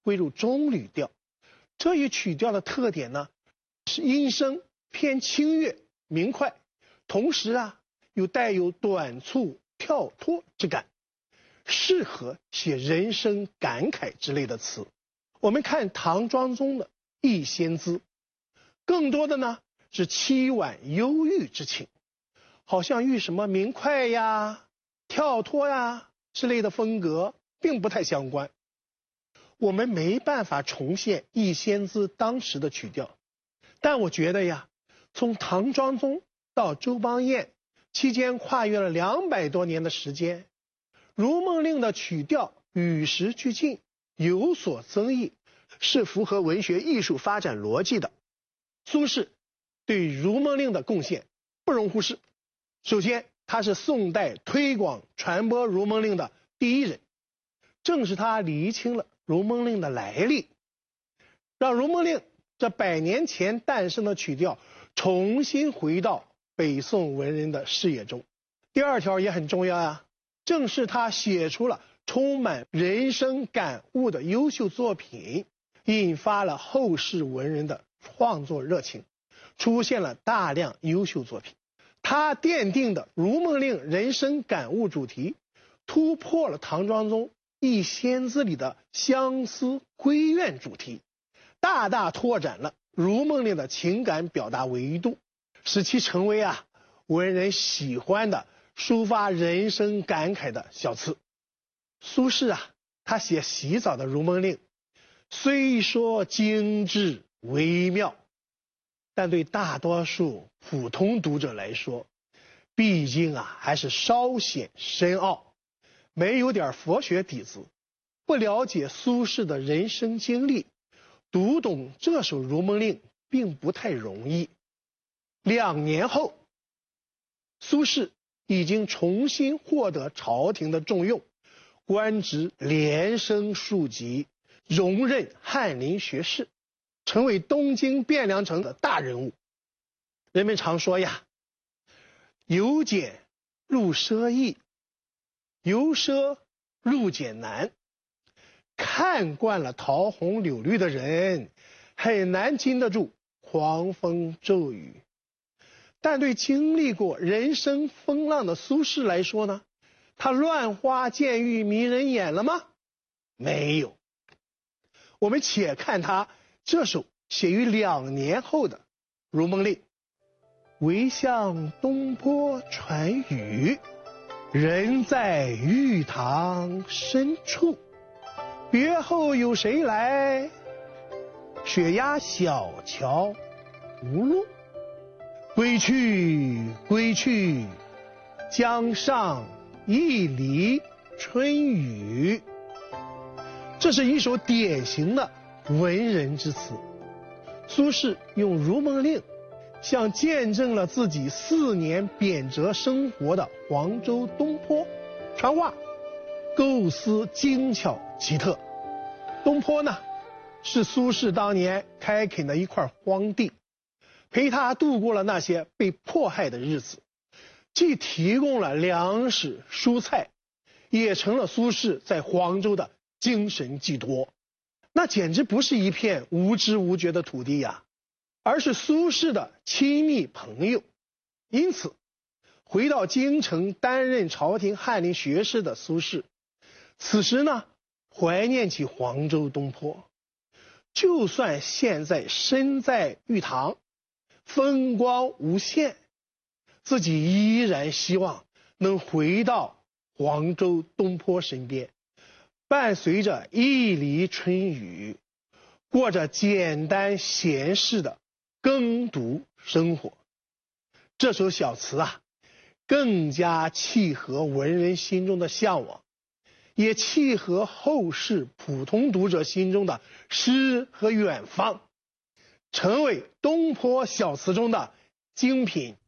归入中吕调。这一曲调的特点呢，是音声偏清越明快，同时又带有短促跳脱之感，适合写人生感慨之类的词。我们看唐庄宗的《忆仙姿》，更多的呢是凄婉忧郁之情，好像与什么明快呀、跳脱呀之类的风格并不太相关。我们没办法重现《忆仙姿》当时的曲调，但我觉得从唐庄宗到周邦彦期间跨越了200多年的时间，《如梦令》的曲调与时俱进，有所增益，是符合文学艺术发展逻辑的。苏轼对《如梦令》的贡献不容忽视。首先，他是宋代推广传播《如梦令》的第一人，正是他厘清了《如梦令》的来历，让《如梦令》这100年前诞生的曲调重新回到北宋文人的视野中。第二条也很重要正是他写出了充满人生感悟的优秀作品，引发了后世文人的创作热情，出现了大量优秀作品。他奠定的《如梦令》人生感悟主题，突破了唐庄宗《忆仙姿》里的相思闺怨主题，大大拓展了《如梦令》的情感表达维度，使其成为文人喜欢的抒发人生感慨的小词。苏轼他写洗澡的《如梦令》，虽说精致微妙，但对大多数普通读者来说，毕竟还是稍显深奥，没有点佛学底子，不了解苏轼的人生经历，读懂这首《如梦令》并不太容易。2年后，苏轼已经重新获得朝廷的重用，官职连升数级，荣任翰林学士，成为东京汴梁城的大人物。人们常说由俭入奢易，由奢入俭难。看惯了桃红柳绿的人，很难经得住狂风骤雨。但对经历过人生风浪的苏轼来说呢，他乱花渐欲迷人眼了吗？没有。我们且看他这首写于2年后的《如梦令》。唯向东坡传语，人在玉堂深处。别后有谁来？雪压小桥无路。归去归去，江上一犁春雨。这是一首典型的文人之词。苏轼用《如梦令》向见证了自己4年贬谪生活的黄州东坡传话，构思精巧奇特。东坡呢，是苏轼当年开垦的一块荒地，陪他度过了那些被迫害的日子，既提供了粮食蔬菜，也成了苏轼在黄州的精神寄托。那简直不是一片无知无觉的土地而是苏轼的亲密朋友。因此，回到京城担任朝廷翰林学士的苏轼，此时呢，怀念起黄州东坡。就算现在身在玉堂，风光无限，自己依然希望能回到黄州东坡身边，伴随着一犁春雨，过着简单闲适的耕读生活。这首小词更加契合文人心中的向往，也契合后世普通读者心中的诗和远方，成为东坡小词中的精品